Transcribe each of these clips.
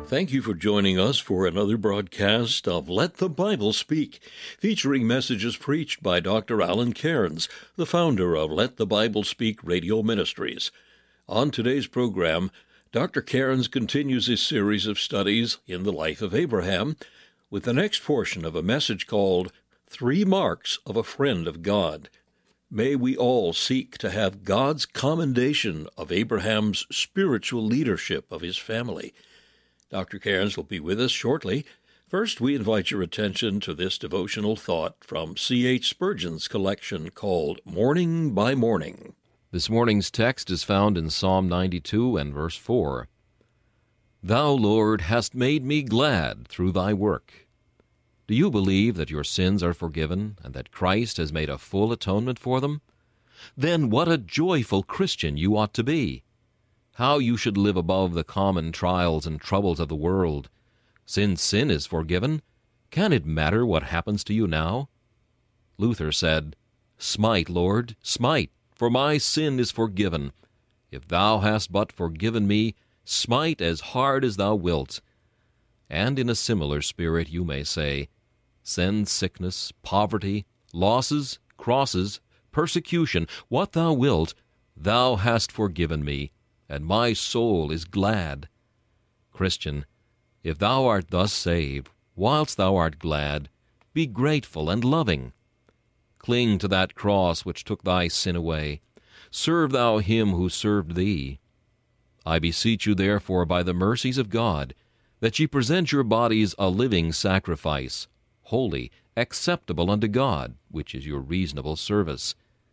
Thank you for joining us for another broadcast of Let the Bible Speak, featuring messages preached by Dr. Alan Cairns, the founder of Let the Bible Speak Radio Ministries. On today's program, Dr. Cairns continues his series of studies in the life of Abraham with the next portion of a message called 3 Marks of a Friend of God. May we all seek to have God's commendation of Abraham's spiritual leadership of his family. Dr. Cairns will be with us shortly. First, we invite your attention to this devotional thought from C.H. Spurgeon's collection called Morning by Morning. This morning's text is found in Psalm 92 and verse 4. Thou, Lord, hast made me glad through thy work. Do you believe that your sins are forgiven and that Christ has made a full atonement for them? Then what a joyful Christian you ought to be! How you should live above the common trials and troubles of the world. Since sin is forgiven, can it matter what happens to you now? Luther said, Smite, Lord, smite, for my sin is forgiven. If thou hast but forgiven me, smite as hard as thou wilt. And in a similar spirit you may say, Send sickness, poverty, losses, crosses, persecution, what thou wilt, thou hast forgiven me, and my soul is glad. Christian, if thou art thus saved, whilst thou art glad, be grateful and loving. Cling to that cross which took thy sin away. Serve thou him who served thee. I beseech you therefore by the mercies of God, that ye present your bodies a living sacrifice, holy, acceptable unto God, which is your reasonable service.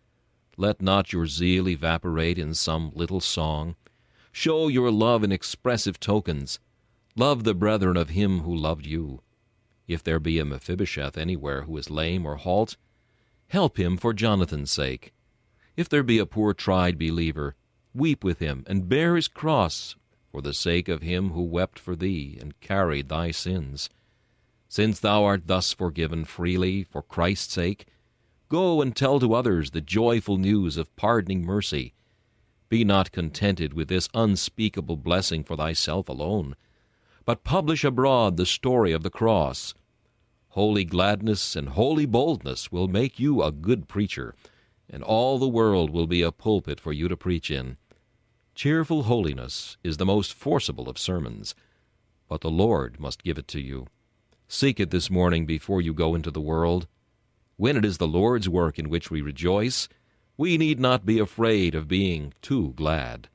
Let not your zeal evaporate in some little song. Show your love in expressive tokens. Love the brethren of him who loved you. If there be a Mephibosheth anywhere who is lame or halt, help him for Jonathan's sake. If there be a poor tried believer, weep with him and bear his cross for the sake of him who wept for thee and carried thy sins. Since thou art thus forgiven freely for Christ's sake, go and tell to others the joyful news of pardoning mercy. Be not contented with this unspeakable blessing for thyself alone, but publish abroad the story of the cross. Holy gladness and holy boldness will make you a good preacher, and all the world will be a pulpit for you to preach in. Cheerful holiness is the most forcible of sermons, but the Lord must give it to you. Seek it this morning before you go into the world. When it is the Lord's work in which we rejoice, we need not be afraid of being too glad.